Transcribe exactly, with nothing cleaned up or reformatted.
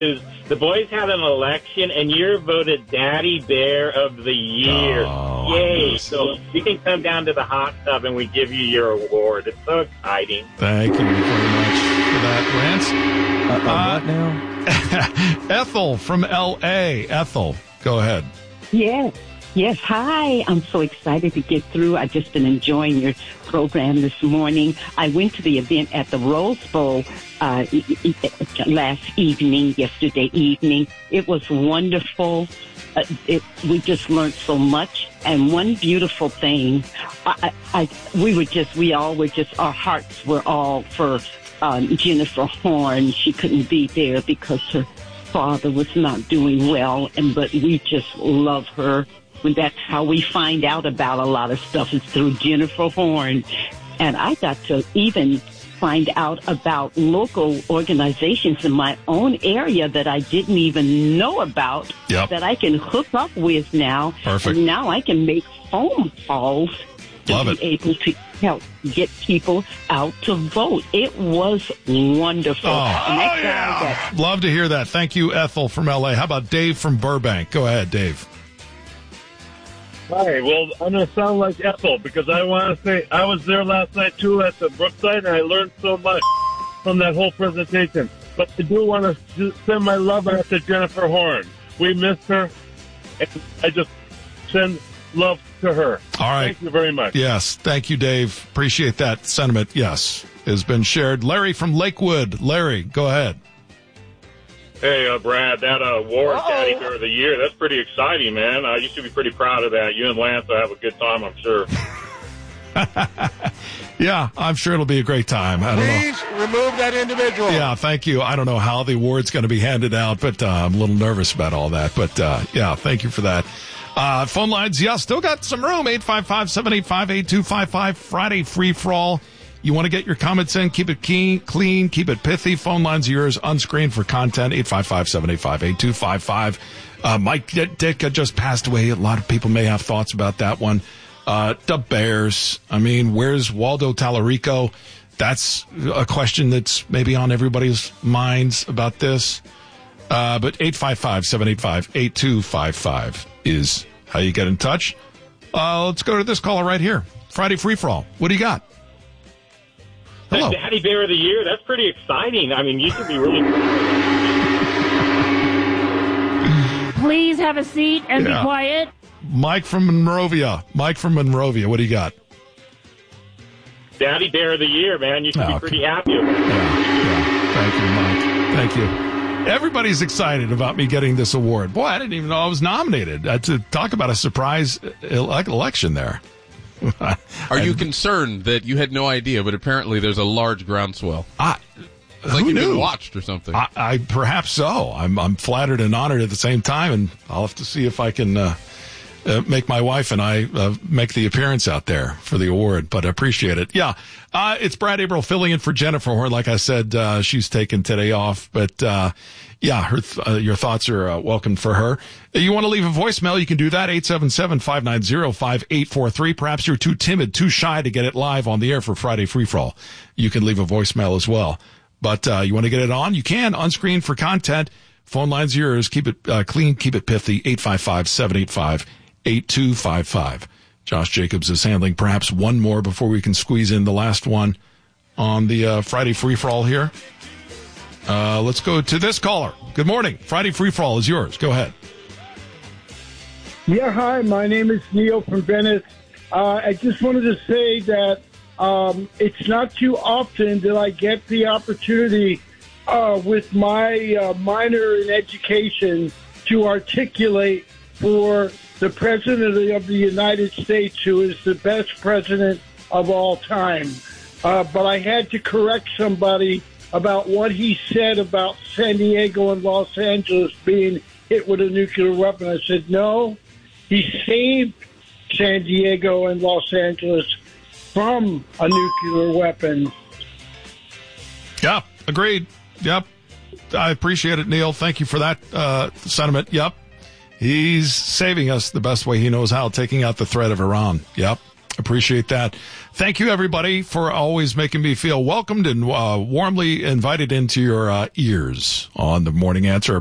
The boys had an election, and you're voted Daddy Bear of the Year. Oh, Yay! So you can come down to the hot tub, and we give you your award. It's so exciting. Thank you very much for that, Lance. Uh, uh, what now? Ethel from L A. Ethel, go ahead. Yes. Yes. Hi. I'm so excited to get through. I've just been enjoying your program this morning. I went to the event at the Rose Bowl uh, e- e- last evening, yesterday evening. It was wonderful. Uh, it, we just learned so much. And one beautiful thing, I, I, we were just, we all were just, our hearts were all for um, Jennifer Horn. She couldn't be there because her father was not doing well, and but we just love her. And that's how we find out about a lot of stuff, is through Jennifer Horn. And I got to even find out about local organizations in my own area that I didn't even know about, yep. that I can hook up with now. Perfect. And now I can make phone calls to Love be it. able to help get people out to vote. It was wonderful. Oh, And that's oh yeah. all that- Love to hear that. Thank you, Ethel from L A. How about Dave from Burbank? Go ahead, Dave. Hi, well, I'm going to sound like Ethel because I want to say I was there last night, too, at the Brookside, and I learned so much from that whole presentation. But I do want to send my love out to Jennifer Horn. We missed her, and I just send love to her. All right. Thank you very much. Yes, thank you, Dave. Appreciate that sentiment. Yes, has been shared. Larry from Lakewood. Larry, go ahead. Hey, uh, Brad, that uh, award, Daddy Bear of the Year, that's pretty exciting, man. Uh, you should be pretty proud of that. You and Lance will have a good time, I'm sure. Yeah, I'm sure it'll be a great time. I don't Please know. remove that individual. Yeah, thank you. I don't know how the award's going to be handed out, but uh, I'm a little nervous about all that. But, uh, yeah, thank you for that. Uh, phone lines, yeah, still got some room. eight five five, seven eight five, eight two five five. Friday free-for-all. You want to get your comments in, keep it keen, clean, keep it pithy. Phone lines are yours, unscreened for content, eight five five, seven eight five, eight two five five. Uh, Mike Ditka just passed away. A lot of people may have thoughts about that one. Uh, the Bears, I mean, where's Waldo Tallarico? That's a question that's maybe on everybody's minds about this. Uh, but eight five five, seven eight five, eight two five five is how you get in touch. Uh, let's go to this caller right here. Friday free-for-all. What do you got? Hello. That Daddy Bear of the Year, that's pretty exciting. I mean, you should be really proud of that. Please have a seat and Yeah. be quiet. Mike from Monrovia. Mike from Monrovia. What do you got? Daddy Bear of the Year, man. You should Oh, be okay. pretty happy with it. Yeah, yeah. Thank you, Mike. Thank you. Everybody's excited about me getting this award. Boy, I didn't even know I was nominated. Uh, to talk about a surprise ele- election there. Are you concerned that you had no idea, but apparently there's a large groundswell? I, It's like who you've knew? been watched or something. I, I perhaps so. I'm I'm flattered and honored at the same time, and I'll have to see if I can uh, uh, make my wife and I uh, make the appearance out there for the award. But I appreciate it. Yeah, uh, it's Brad Averill filling in for Jennifer Horn. Like I said, uh, she's taken today off, but uh, yeah, her th- uh, your thoughts are uh, welcome for her. You want to leave a voicemail? You can do that. eight seven seven, five nine zero, five eight four three. Perhaps you're too timid, too shy to get it live on the air for Friday Free For All. You can leave a voicemail as well. But uh, you want to get it on? You can. Unscreened for content. Phone line's yours. Keep it uh, clean. Keep it pithy. eight five five, seven eight five, eight two five five. Josh Jacobs is handling perhaps one more before we can squeeze in the last one on the uh, Friday Free-for-All here. Uh, let's go to this caller. Good morning. Friday Free-for-All is yours. Go ahead. Yeah, hi. My name is Neil from Venice. Uh, I just wanted to say that Um, it's not too often that I get the opportunity uh, with my uh, minor in education to articulate for the President of the United States, who is the best president of all time. Uh, but I had to correct somebody about what he said about San Diego and Los Angeles being hit with a nuclear weapon. I said, no, he saved San Diego and Los Angeles from a nuclear weapon. Yeah, agreed. Yep. I appreciate it, Neil. Thank you for that uh, sentiment. Yep. He's saving us the best way he knows how, taking out the threat of Iran. Yep. Appreciate that. Thank you, everybody, for always making me feel welcomed and uh, warmly invited into your uh, ears on The Morning Answer.